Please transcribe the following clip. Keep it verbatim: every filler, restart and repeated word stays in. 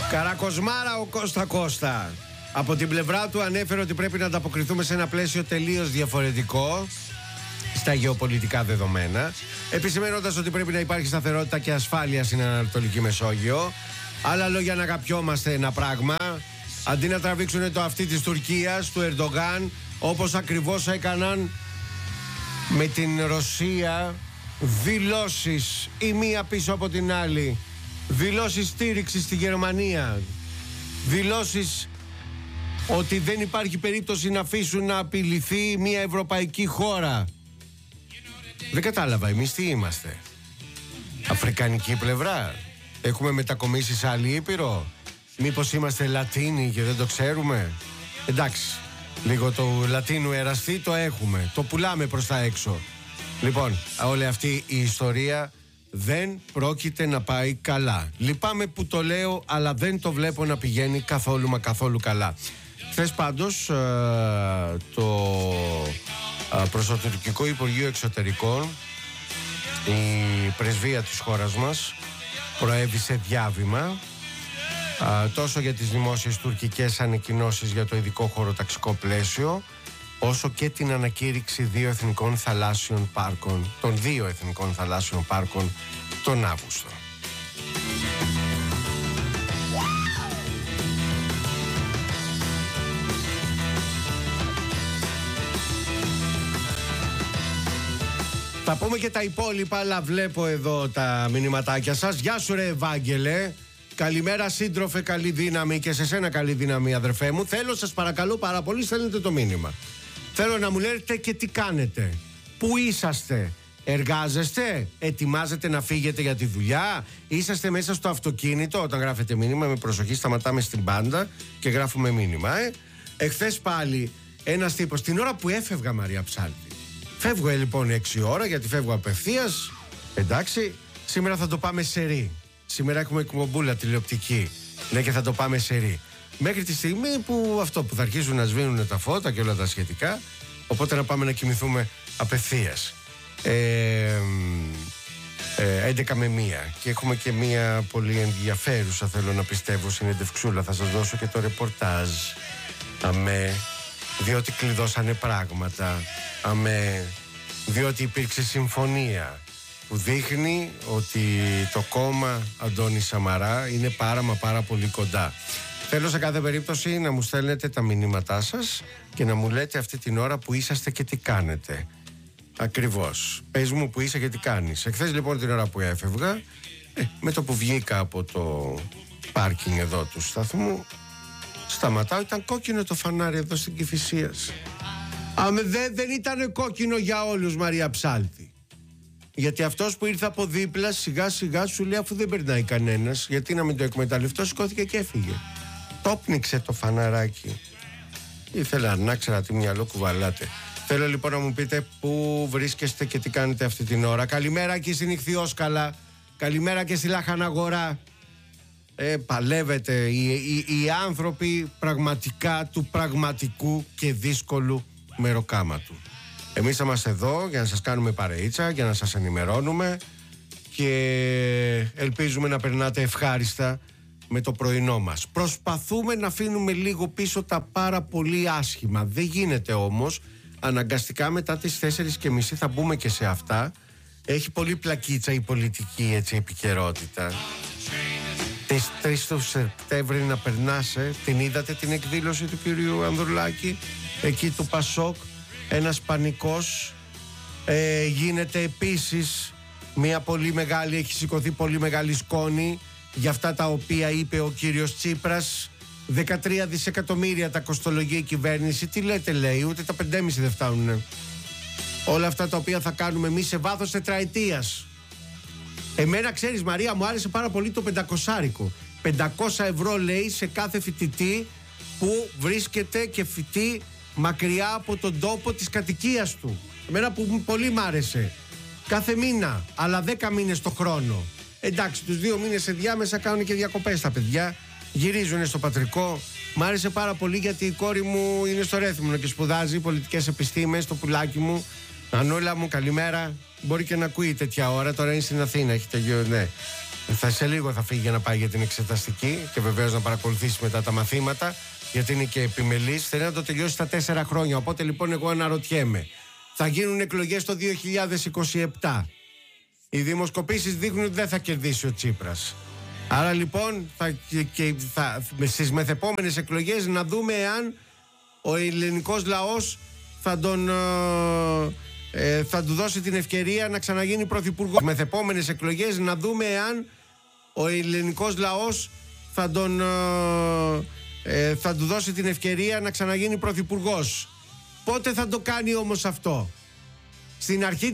Καρακοσμάρα ο Κώστα Κώστα. Από την πλευρά του ανέφερε ότι πρέπει να ανταποκριθούμε σε ένα πλαίσιο τελείως διαφορετικό στα γεωπολιτικά δεδομένα, επισημαίνοντας ότι πρέπει να υπάρχει σταθερότητα και ασφάλεια στην Ανατολική Μεσόγειο. Άλλα λόγια, να αγαπιόμαστε ένα πράγμα, αντί να τραβήξουν το αυτί της Τουρκίας, του Ερντογάν, όπως ακριβώς έκαναν με την Ρωσία, δηλώσεις η μία πίσω από την άλλη, δηλώσεις στήριξης στη Γερμανία, δηλώσεις ότι δεν υπάρχει περίπτωση να αφήσουν να απειληθεί μια ευρωπαϊκή χώρα. Δεν κατάλαβα, εμείς τι είμαστε? Αφρικανική πλευρά? Έχουμε μετακομίσει σε άλλη ήπειρο? Μήπως είμαστε Λατίνοι και δεν το ξέρουμε? Εντάξει, λίγο το Λατίνου εραστή το έχουμε, το πουλάμε προς τα έξω. Λοιπόν, όλη αυτή η ιστορία δεν πρόκειται να πάει καλά. Λυπάμαι που το λέω, αλλά δεν το βλέπω να πηγαίνει καθόλου μα καθόλου καλά. Χθες πάντως το προς το Τουρκικό Υπουργείο Εξωτερικών, η πρεσβεία της χώρας μας προέβη σε διάβημα τόσο για τις δημόσιες τουρκικές ανακοινώσεις για το ειδικό χωροταξικό πλαίσιο, όσο και την ανακήρυξη δύο εθνικών θαλάσσιων πάρκων, των δύο εθνικών θαλάσσιων πάρκων τον Αύγουστο. Θα πούμε και τα υπόλοιπα, αλλά βλέπω εδώ τα μηνυματάκια σας. Γεια σου ρε Ευάγγελε. Καλημέρα σύντροφε, καλή δύναμη, και σε σένα καλή δύναμη αδερφέ μου. Θέλω, σας παρακαλώ πάρα πολύ, στέλνετε το μήνυμα. Θέλω να μου λέτε και τι κάνετε. Πού είσαστε? Εργάζεστε? Ετοιμάζετε να φύγετε για τη δουλειά? Είσαστε μέσα στο αυτοκίνητο? Όταν γράφετε μήνυμα, με προσοχή, σταματάμε στην πάντα και γράφουμε μήνυμα. Ε. Εχθές πάλι ένας τύπος, την ώρα που έφευγα, Μαρία Ψάλτη. Φεύγω ε, λοιπόν έξι ώρα, γιατί φεύγω απευθείας. Εντάξει, σήμερα θα το πάμε σερί. Σήμερα έχουμε εκπομπούλα τηλεοπτική. Ναι, και θα το πάμε σερί. Μέχρι τη στιγμή που αυτό, που θα αρχίσουν να σβήνουν τα φώτα και όλα τα σχετικά. Οπότε να πάμε να κοιμηθούμε απευθείας. Ε, ε, έντεκα με μία. Και έχουμε και μία πολύ ενδιαφέρουσα, θέλω να πιστεύω, συνεντευξούλα. Θα σας δώσω και το ρεπορτάζ. Αμέ. Διότι κλειδώσανε πράγματα. Αμέ. Διότι υπήρξε συμφωνία που δείχνει ότι το κόμμα Αντώνη Σαμαρά είναι πάρα μα πάρα πολύ κοντά. Θέλω σε κάθε περίπτωση να μου στέλνετε τα μηνύματά σας και να μου λέτε αυτή την ώρα που είσαστε και τι κάνετε. Ακριβώς. Πες μου που είσαι και τι κάνεις. Εχθές λοιπόν την ώρα που έφευγα, ε, με το που βγήκα από το πάρκινγκ εδώ του σταθμού, σταματάω, ήταν κόκκινο το φανάρι εδώ στην Κηφισίας. Α, δεν, δεν ήταν κόκκινο για όλους, Μαρία Ψάλτη. Γιατί αυτός που ήρθε από δίπλα σιγά σιγά σου λέει, αφού δεν περνάει κανένας, γιατί να μην το εκμεταλλευτώ, σηκώθηκε και έφυγε. Το πνίξε το φαναράκι. Ήθελα να ξέρω τι μυαλό κουβαλάτε. Θέλω λοιπόν να μου πείτε πού βρίσκεστε και τι κάνετε αυτή την ώρα. Καλημέρα και στην Ιχθυόσκαλα. Καλημέρα και στη Λαχαναγορά. Ε, παλεύετε οι, οι, οι άνθρωποι πραγματικά του πραγματικού και δύσκολου μεροκάματου. Εμείς θα είμαστε εδώ για να σας κάνουμε παρεΐτσα, για να σας ενημερώνουμε και ελπίζουμε να περνάτε ευχάριστα με το πρωινό μας. Προσπαθούμε να αφήνουμε λίγο πίσω τα πάρα πολύ άσχημα. Δεν γίνεται όμως. Αναγκαστικά μετά τις τέσσερις και μισή θα μπούμε και σε αυτά. Έχει πολύ πλακίτσα η πολιτική έτσι επικαιρότητα. Τις τρεις του Σεπτέμβρη να περνάσε. Την είδατε την εκδήλωση του κυρίου Ανδρουλάκη εκεί του Πασόκ? Ένας πανικός. ε, Γίνεται επίσης μια πολύ μεγάλη, έχει σηκωθεί πολύ μεγάλη σκόνη για αυτά τα οποία είπε ο κύριος Τσίπρας. δεκατρία δισεκατομμύρια τα κοστολογεί η κυβέρνηση. Τι λέτε, λέει, ούτε τα πέντε και μισό δεν φτάνουν. Όλα αυτά τα οποία θα κάνουμε εμείς σε βάθος τετραετίας. Εμένα, ξέρεις Μαρία, μου άρεσε πάρα πολύ το πεντακόσάρικο. πεντακόσια ευρώ λέει σε κάθε φοιτητή που βρίσκεται και φοιτεί μακριά από τον τόπο της κατοικίας του. Εμένα που πολύ μ' άρεσε. Κάθε μήνα, αλλά δέκα μήνες το χρόνο. Εντάξει, τους δύο μήνες ενδιάμεσα κάνουν και διακοπές τα παιδιά. Γυρίζουν στο πατρικό. Μ' άρεσε πάρα πολύ γιατί η κόρη μου είναι στο Ρέθυμνο και σπουδάζει πολιτικές επιστήμες, το πουλάκι μου. Ανούλα μου, καλημέρα. Μπορεί και να ακούει τέτοια ώρα, τώρα είναι στην Αθήνα, έχει τελειώσει, ναι. Θα σε λίγο θα φύγει για να πάει για την εξεταστική και βεβαίως να παρακολουθήσει μετά τα μαθήματα, γιατί είναι και επιμελής. Θέλει να το τελειώσει στα τέσσερα χρόνια. Οπότε λοιπόν εγώ αναρωτιέμαι, θα γίνουν εκλογές το δύο χιλιάδες είκοσι επτά. Οι δημοσκοπήσεις δείχνουν ότι δεν θα κερδίσει ο Τσίπρας. Άρα λοιπόν θα, και, θα, στις μεθεπόμενες εκλογές να δούμε εάν ο ελληνικός λαός θα, τον, ε, θα του δώσει την ευκαιρία να ξαναγίνει πρωθυπουργός. Μεθεπόμενες εκλογές να δούμε εάν ο ελληνικός λαός θα, τον, ε, θα του δώσει την ευκαιρία να ξαναγίνει πρωθυπουργός. Πότε θα το κάνει όμως αυτό? Στην αρχή